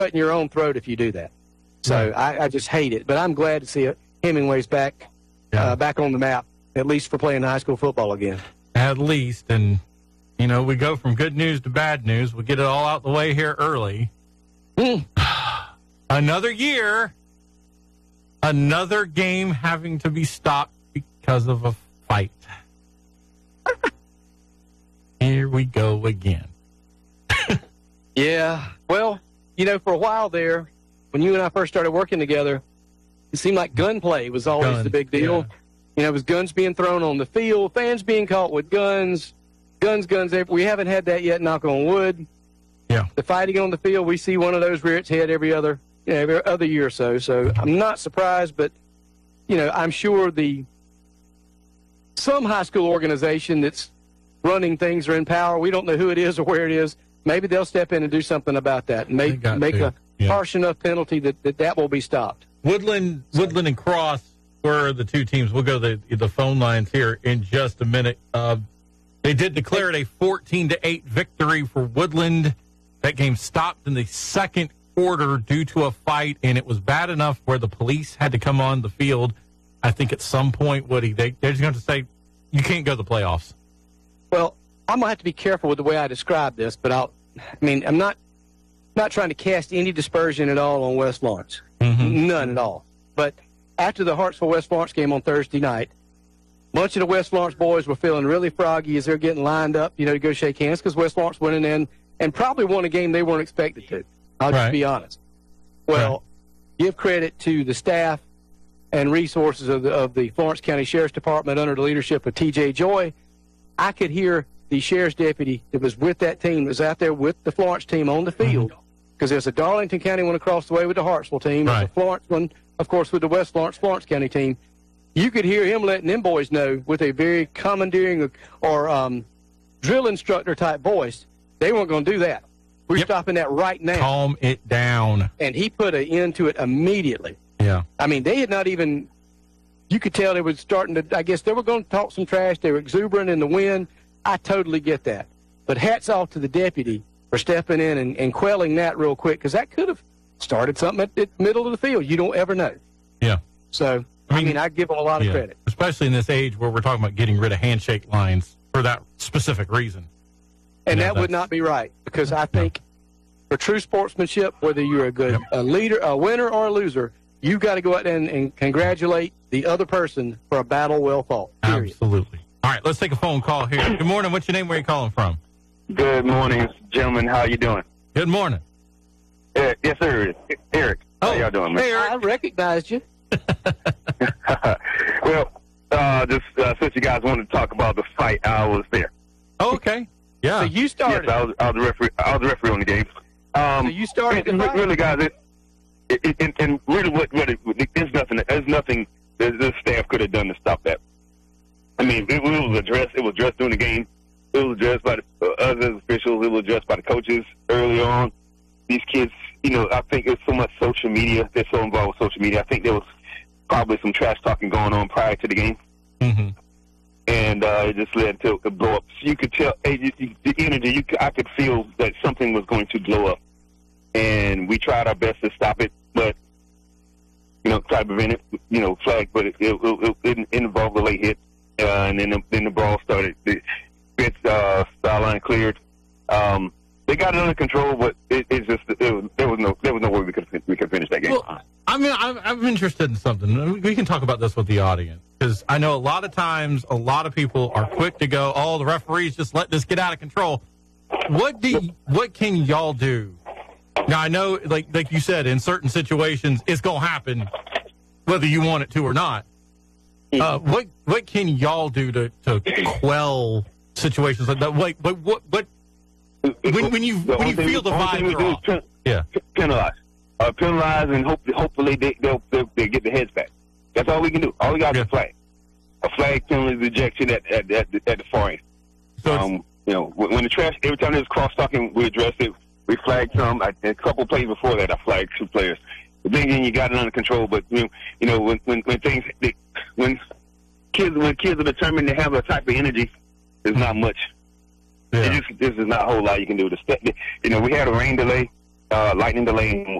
cutting your own throat if you do that. So I just hate it. But I'm glad to see Hemingway's back on the map, at least for playing high school football again. At least. And, we go from good news to bad news. We'll get it all out the way here early. Another year, another game having to be stopped because of a fight. Here we go again. Yeah. Well, for a while there, when you and I first started working together, it seemed like gunplay was always the big deal. Yeah. It was guns being thrown on the field, fans being caught with guns. We haven't had that yet, knock on wood. Yeah. The fighting on the field, we see one of those rear its head every other year or so. So I'm not surprised, but, I'm sure some high school organization that's running things are in power. We don't know who it is or where it is. Maybe they'll step in and do something about that and make a harsh enough penalty that will be stopped. Woodland and Cross were the two teams. We'll go to the phone lines here in just a minute. They did declare it a 14-8 victory for Woodland. That game stopped in the second quarter due to a fight, and it was bad enough where the police had to come on the field. I think at some point, Woody, they're just going to say, you can't go to the playoffs. Well, I'm going to have to be careful with the way I describe this, but I'm not trying to cast any dispersion at all on West Florence. Mm-hmm. None at all. But after the Hartsville-West Florence game on Thursday night, a bunch of the West Florence boys were feeling really froggy as they're getting lined up, to go shake hands because West Florence went in and probably won a game they weren't expected to. I'll just be honest. Well, give credit to the staff and resources of the Florence County Sheriff's Department under the leadership of T.J. Joy. I could hear the sheriff's deputy that was with that team, that was out there with the Florence team on the field, because there's a Darlington County one across the way with the Hartsville team, and the Florence one, of course, with the West Florence County team. You could hear him letting them boys know with a very commandeering or drill instructor type voice, they weren't going to do that. We're stopping that right now. Calm it down. And he put an end to it immediately. Yeah. They had not even, you could tell they were starting to, I guess they were going to talk some trash. They were exuberant in the wind. I totally get that. But hats off to the deputy for stepping in and quelling that real quick, because that could have started something at the middle of the field. You don't ever know. Yeah. So, I give them a lot of credit. Especially in this age where we're talking about getting rid of handshake lines for that specific reason. And that would not be right, because I think for true sportsmanship, whether you're a leader, a winner, or a loser, you've got to go out and congratulate the other person for a battle well fought. Period. Absolutely. All right, let's take a phone call here. Good morning. What's your name? Where are you calling from? Good morning, gentlemen. How you doing? Good morning. Yes, sir. Eric. How y'all doing, man? Hey, Eric. I recognized you. Well, since you guys wanted to talk about the fight, I was there. Oh, okay. Yeah. So you started. Yes, I was the referee. I was the referee on the game. So you started the fight? Really, guys, and really, there's nothing the staff could have done to stop that. It was addressed. It was addressed during the game. It was addressed by the other officials. It was addressed by the coaches early on. These kids, I think it's so much social media. They're so involved with social media. I think there was probably some trash talking going on prior to the game. Mm-hmm. And it just led to a blow up. So you could tell the energy. I could feel that something was going to blow up, and we tried our best to stop it, but try to prevent it. Flag, but it involved a late hit, and then the ball started. The sideline cleared. They got it under control, but there was no way we could finish that game. Well, I'm interested in something. We can talk about this with the audience, because I know a lot of times a lot of people are quick to go, "Oh, the referees just let this get out of control." What can y'all do? Now I know, like you said, in certain situations it's gonna happen, whether you want it to or not. What can y'all do to quell situations like that? What when you feel the vibe, penalize, and hopefully they'll get the heads back. That's all we can do. All we got is a flag. A flag penalty ejection at the far end. So when the trash, every time there's cross talking, we address it. We flagged some. A couple plays before that, I flagged 2 players. But then you got it under control. But when kids are determined to have a type of energy, there's not much. Yeah. This is not a whole lot you can do. We had a rain delay. lightning delay